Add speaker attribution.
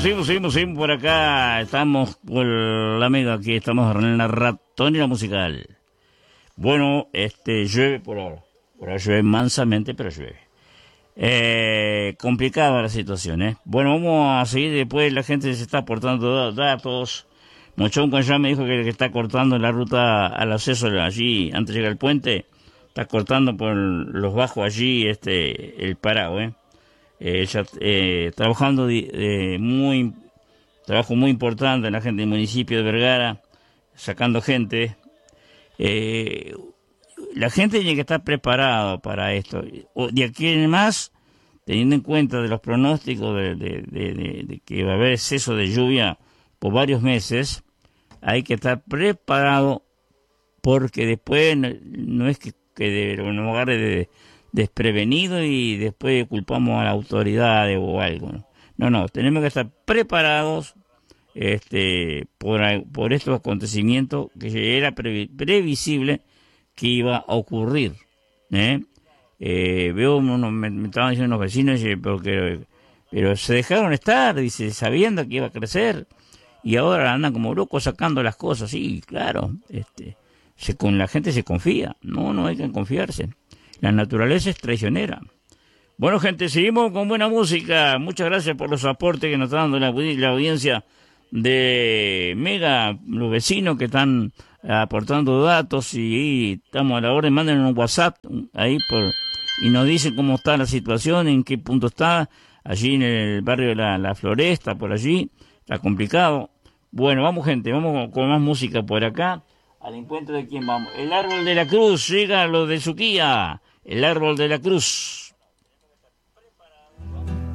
Speaker 1: seguimos por acá. Estamos con la amiga aquí, estamos en la ratonera musical. Bueno, llueve por ahora. Por ahora llueve mansamente, pero llueve. Complicada la situación, ¿eh? Bueno, vamos a seguir después. La gente se está aportando datos. Mochonco ya me dijo que está cortando la ruta al acceso allí, antes de llegar al puente. Está cortando por los bajos allí, el parado, trabajando trabajo muy importante en la gente del municipio de Vergara, sacando gente. La gente tiene que estar preparada para esto. De aquí en más, teniendo en cuenta de los pronósticos de que va a haber exceso de lluvia por varios meses, hay que estar preparado, porque después no es que nos agarre desprevenido y después culpamos a las autoridades o algo. No, tenemos que estar preparados por estos acontecimientos que era previsible que iba a ocurrir. Veo, me estaban diciendo unos vecinos, pero se dejaron estar, dice, sabiendo que iba a crecer, y ahora andan como locos sacando las cosas. Sí, claro, con la gente se confía. No hay que confiarse. La naturaleza es traicionera. Bueno, gente, seguimos con buena música. Muchas gracias por los aportes que nos está dando la audiencia de Mega, los vecinos que están aportando datos, y estamos a la orden. Manden un WhatsApp ahí y nos dicen cómo está la situación, en qué punto está, allí en el barrio de la Floresta, por allí. Está complicado. Bueno, vamos, gente, vamos con más música por acá. Al encuentro de quién vamos. El árbol de la cruz, llega lo de Suquía. El árbol de la cruz.